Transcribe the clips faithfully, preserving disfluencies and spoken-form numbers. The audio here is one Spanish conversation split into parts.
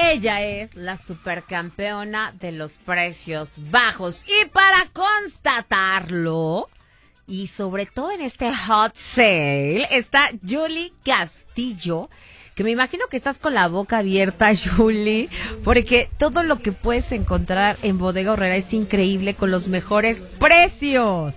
Ella es la supercampeona de los precios bajos. Y para constatarlo, y sobre todo en este hot sale, está Julie Castillo, que me imagino que estás con la boca abierta, Julie, porque todo lo que puedes encontrar en Bodega Aurrerá es increíble con los mejores precios.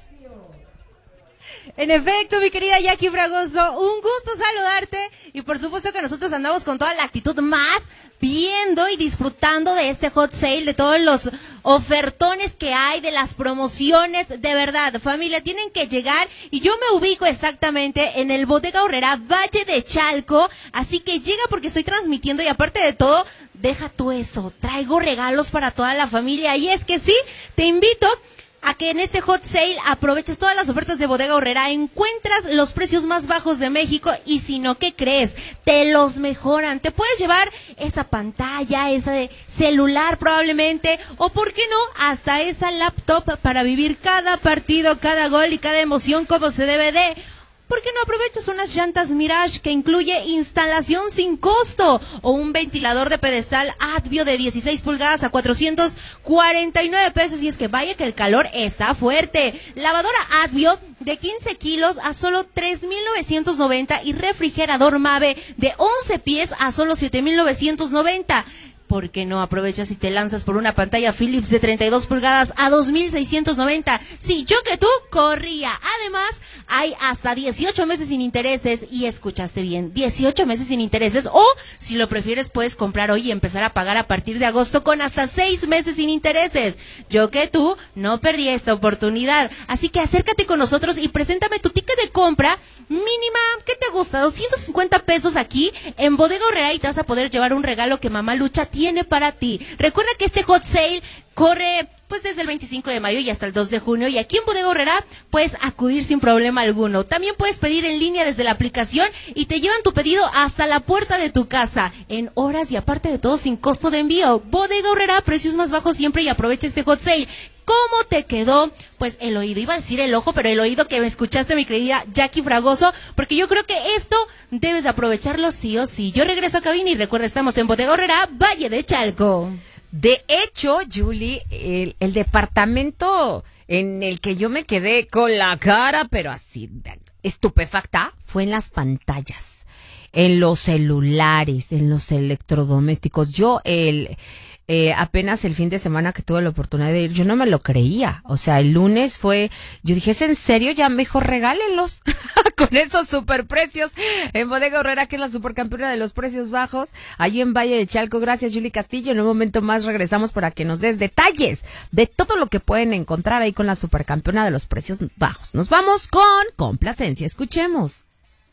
En efecto, mi querida Jackie Fragoso, un gusto saludarte y por supuesto que nosotros andamos con toda la actitud más viendo y disfrutando de este hot sale, de todos los ofertones que hay, de las promociones, de verdad, familia, tienen que llegar y yo me ubico exactamente en el Bodega Aurrerá Valle de Chalco, así que llega porque estoy transmitiendo y aparte de todo, deja tú eso, traigo regalos para toda la familia y es que sí, te invito a que en este hot sale aproveches todas las ofertas de Bodega Aurrerá, encuentras los precios más bajos de México y si no, ¿qué crees? Te los mejoran, te puedes llevar esa pantalla, ese celular probablemente, o por qué no, hasta esa laptop para vivir cada partido, cada gol y cada emoción como se debe de... ¿Por qué no aprovechas unas llantas Mirage que incluye instalación sin costo o un ventilador de pedestal Advio de dieciséis pulgadas a cuatrocientos cuarenta y nueve pesos? Y es que vaya que el calor está fuerte. Lavadora Advio de quince kilos a solo tres mil novecientos noventa y refrigerador Mave de once pies a solo siete mil novecientos noventa. ¿Por qué no aprovechas y te lanzas por una pantalla Philips de treinta y dos pulgadas a dos mil seiscientos noventa? Sí, yo que tú corría. Además, hay hasta dieciocho meses sin intereses. Y escuchaste bien, dieciocho meses sin intereses. O, si lo prefieres, puedes comprar hoy y empezar a pagar a partir de agosto con hasta seis meses sin intereses. Yo que tú no perdí esta oportunidad. Así que acércate con nosotros y preséntame tu ticket de compra mínima. ¿Qué te gusta? doscientos cincuenta pesos aquí en Bodega Aurrerá y te vas a poder llevar un regalo que Mamá Lucha tiene tiene para ti. Recuerda que este hot sale corre pues desde el veinticinco de mayo y hasta el dos de junio y aquí en Bodega Aurrerá puedes acudir sin problema alguno. También puedes pedir en línea desde la aplicación y te llevan tu pedido hasta la puerta de tu casa en horas y aparte de todo sin costo de envío. Bodega Aurrerá, precios más bajos siempre y aprovecha este hot sale. ¿Cómo te quedó? Pues el oído, iba a decir el ojo, pero el oído que me escuchaste, mi querida Jackie Fragoso, porque yo creo que esto debes de aprovecharlo sí o sí. Yo regreso a cabina y recuerda, estamos en Bodega Aurrerá, Valle de Chalco. De hecho, Julie, el, el departamento en el que yo me quedé con la cara, pero así, estupefacta, fue en las pantallas, en los celulares, en los electrodomésticos. Yo, el... Eh, apenas el fin de semana que tuve la oportunidad de ir, yo no me lo creía, o sea, el lunes fue, yo dije, ¿es en serio? Ya mejor regálenlos con esos superprecios en Bodega Aurrerá, que es la supercampeona de los precios bajos, allí en Valle de Chalco. Gracias, Julie Castillo. En un momento más regresamos para que nos des detalles de todo lo que pueden encontrar ahí con la supercampeona de los precios bajos. Nos vamos con complacencia, escuchemos.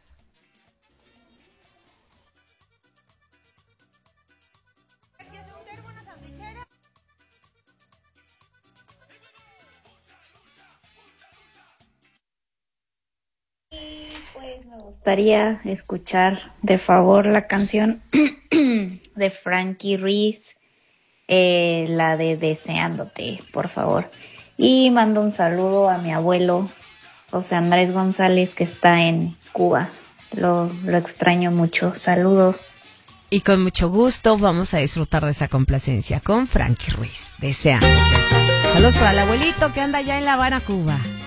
Pues me gustaría escuchar de favor la canción de Frankie Ruiz, eh, la de Deseándote, por favor. Y mando un saludo a mi abuelo José Andrés González, que está en Cuba. Lo, lo extraño mucho. Saludos. Y con mucho gusto vamos a disfrutar de esa complacencia con Frankie Ruiz, Deseándote. Saludos para el abuelito que anda allá en La Habana, Cuba.